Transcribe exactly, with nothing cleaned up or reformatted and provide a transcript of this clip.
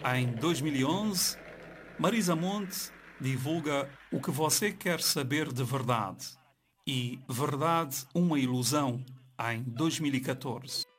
Em dois mil e onze, Marisa Monte divulga O que Você Quer Saber de Verdade e Verdade, uma Ilusão, em dois mil e catorze.